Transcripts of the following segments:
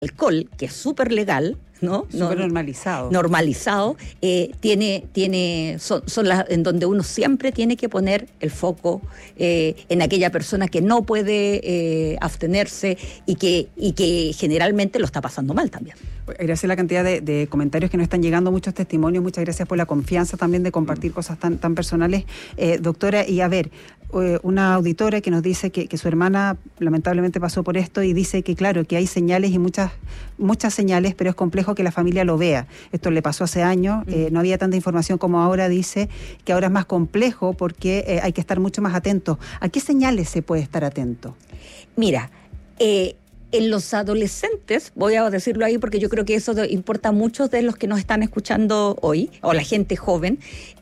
alcohol, que es súper legal, ¿no? Súper normalizado. Normalizado, son las en donde uno siempre tiene que poner el foco en aquella persona que no puede abstenerse y que generalmente lo está pasando mal también. Gracias a la cantidad de comentarios que nos están llegando, muchos testimonios, muchas gracias por la confianza también de compartir cosas tan personales. Doctora, y a ver, una auditora que nos dice que su hermana lamentablemente pasó por esto y dice que claro, que hay señales y muchas señales, pero es complejo que la familia lo vea. Esto le pasó hace años, no había tanta información como ahora, dice que ahora es más complejo porque hay que estar mucho más atento. ¿A qué señales se puede estar atento? Mira, en los adolescentes, voy a decirlo ahí porque yo creo que eso importa a muchos de los que nos están escuchando hoy, o la gente joven,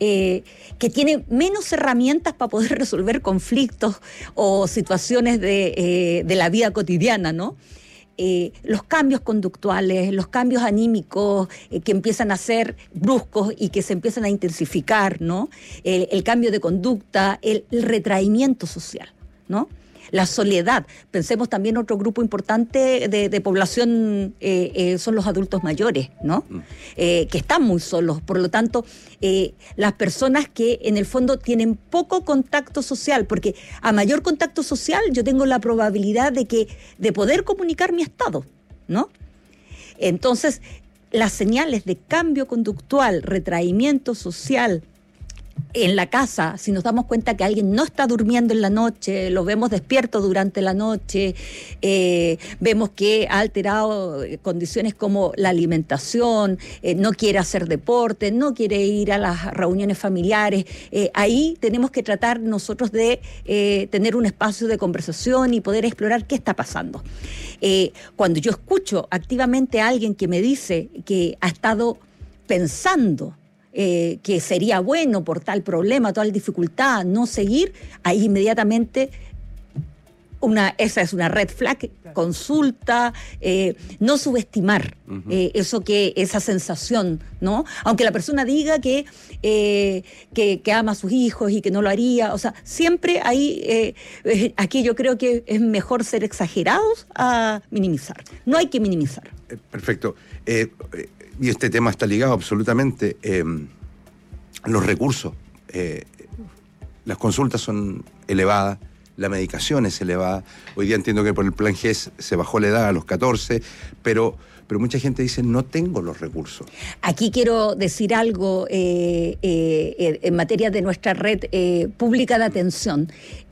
que tiene menos herramientas para poder resolver conflictos o situaciones de la vida cotidiana, ¿no? Los cambios conductuales, los cambios anímicos que empiezan a ser bruscos y que se empiezan a intensificar, ¿no? El cambio de conducta, el retraimiento social, ¿no? La soledad. Pensemos también otro grupo importante de población son los adultos mayores, ¿no? Que están muy solos. Por lo tanto, las personas que en el fondo tienen poco contacto social, porque a mayor contacto social yo tengo la probabilidad de poder comunicar mi estado, ¿no? Entonces, las señales de cambio conductual, retraimiento social, en la casa, si nos damos cuenta que alguien no está durmiendo en la noche, lo vemos despierto durante la noche, vemos que ha alterado condiciones como la alimentación, no quiere hacer deporte, no quiere ir a las reuniones familiares, ahí tenemos que tratar nosotros de tener un espacio de conversación y poder explorar qué está pasando. Cuando yo escucho activamente a alguien que me dice que ha estado pensando que sería bueno por tal problema, tal dificultad, no seguir, ahí inmediatamente esa es una red flag, consulta, no subestimar esa sensación, ¿no? Aunque la persona diga que ama a sus hijos y que no lo haría, o sea, siempre hay, aquí yo creo que es mejor ser exagerados a minimizar, no hay que minimizar. Perfecto. Y este tema está ligado absolutamente los recursos. Las consultas son elevadas, la medicación es elevada. Hoy día entiendo que por el plan GES se bajó la edad a los 14, pero mucha gente dice no tengo los recursos. Aquí quiero decir algo en materia de nuestra red pública de atención.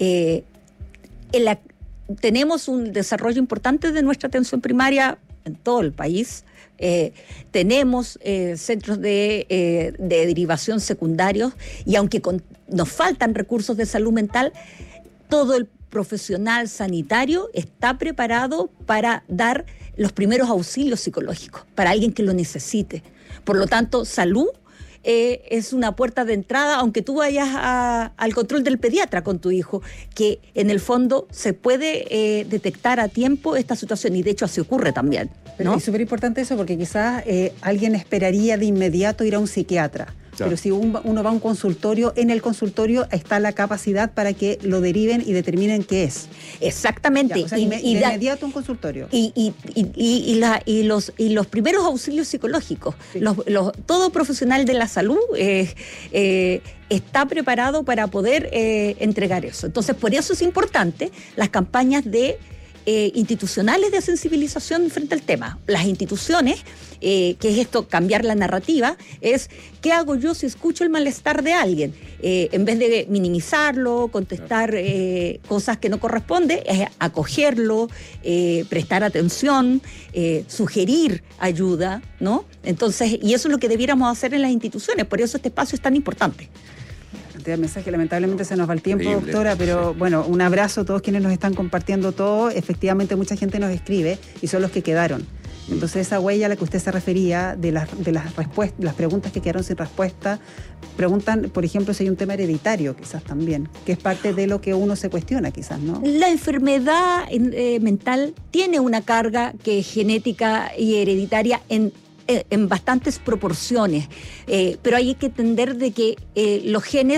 Tenemos un desarrollo importante de nuestra atención primaria en todo el país. Tenemos centros de derivación secundarios y aunque nos faltan recursos de salud mental, todo el profesional sanitario está preparado para dar los primeros auxilios psicológicos para alguien que lo necesite. Por lo tanto, salud es una puerta de entrada, aunque tú vayas al control del pediatra con tu hijo, que en el fondo se puede detectar a tiempo esta situación y de hecho así ocurre también, ¿no? Pero es súper importante eso porque quizás alguien esperaría de inmediato ir a un psiquiatra. Claro. Pero si uno va a un consultorio, en el consultorio está la capacidad para que lo deriven y determinen qué es. Exactamente. Ya, o sea, de inmediato un consultorio. Y los primeros auxilios psicológicos. Sí. Todo profesional de la salud está preparado para poder entregar eso. Entonces, por eso es importante las campañas institucionales de sensibilización frente al tema. Las instituciones, que es esto, cambiar la narrativa, es ¿qué hago yo si escucho el malestar de alguien? En vez de minimizarlo, contestar cosas que no corresponde, es acogerlo, prestar atención, sugerir ayuda, ¿no? Entonces, y eso es lo que debiéramos hacer en las instituciones, por eso este espacio es tan importante. De mensaje, lamentablemente se nos va el tiempo, doctora, pero bueno, un abrazo a todos quienes nos están compartiendo todo. Efectivamente, mucha gente nos escribe y son los que quedaron. Entonces, esa huella a la que usted se refería, de las respuestas, las preguntas que quedaron sin respuesta, preguntan, por ejemplo, si hay un tema hereditario, quizás también, que es parte de lo que uno se cuestiona, quizás, ¿no? La enfermedad mental tiene una carga que es genética y hereditaria en bastantes proporciones, pero hay que entender de que los genes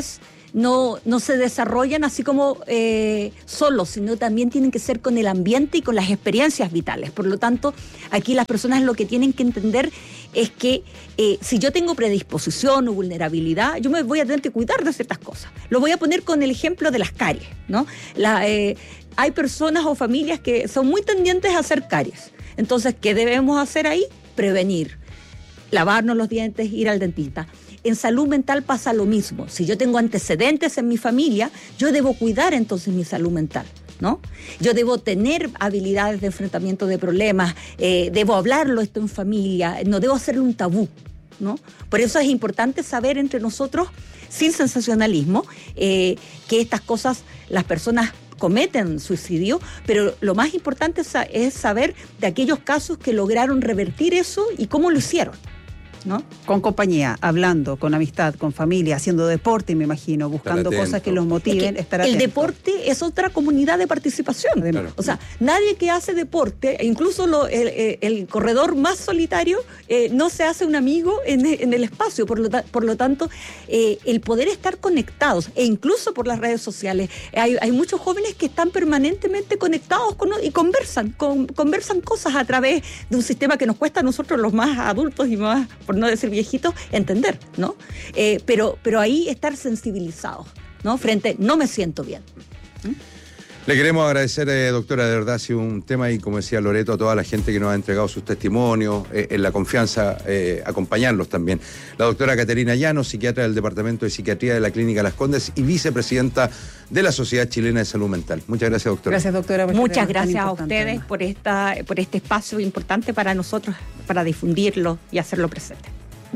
no se desarrollan así como solos, sino también tienen que ser con el ambiente y con las experiencias vitales. Por lo tanto, aquí las personas lo que tienen que entender es que si yo tengo predisposición o vulnerabilidad, yo me voy a tener que cuidar de ciertas cosas. Lo voy a poner con el ejemplo de las caries, ¿no? Hay personas o familias que son muy tendientes a hacer caries. Entonces, ¿qué debemos hacer ahí? Prevenir, lavarnos los dientes, ir al dentista. En salud mental pasa lo mismo. Si yo tengo antecedentes en mi familia, yo debo cuidar entonces mi salud mental, ¿no? Yo debo tener habilidades de enfrentamiento de problemas, debo hablarlo esto en familia, no debo hacerle un tabú, ¿no? Por eso es importante saber entre nosotros, sin sensacionalismo, que estas cosas las personas cometen suicidio, pero lo más importante es saber de aquellos casos que lograron revertir eso y cómo lo hicieron, ¿no? Con compañía, hablando, con amistad, con familia, haciendo deporte, me imagino, buscando cosas que los motiven, estar atentos. El deporte es otra comunidad de participación. Claro. O sea, nadie que hace deporte, incluso el corredor más solitario, no se hace un amigo en el espacio. Por lo tanto, el poder estar conectados, e incluso por las redes sociales, hay muchos jóvenes que están permanentemente conectados y conversan cosas a través de un sistema que nos cuesta a nosotros los más adultos y más, por no decir viejitos, entender, ¿no? Pero ahí estar sensibilizados, ¿no? Frente, no me siento bien. Le queremos agradecer, doctora, de verdad ha sido un tema, y como decía Loreto, a toda la gente que nos ha entregado sus testimonios, en la confianza, acompañarlos también. La doctora Caterina Llanos, psiquiatra del Departamento de Psiquiatría de la Clínica Las Condes y vicepresidenta de la Sociedad Chilena de Salud Mental. Muchas gracias, doctora. Gracias, doctora. Muchas gracias a ustedes por este espacio importante para nosotros, para difundirlo y hacerlo presente.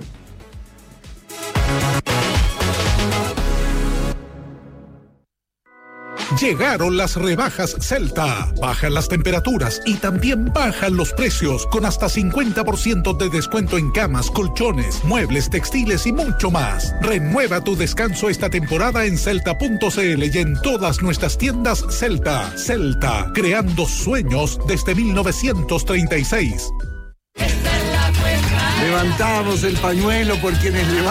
Llegaron las rebajas Celta. Bajan las temperaturas y también bajan los precios, con hasta 50% de descuento en camas, colchones, muebles, textiles y mucho más. Renueva tu descanso esta temporada en celta.cl y en todas nuestras tiendas Celta. Celta, creando sueños desde 1936. Levantamos el pañuelo por quienes levantan.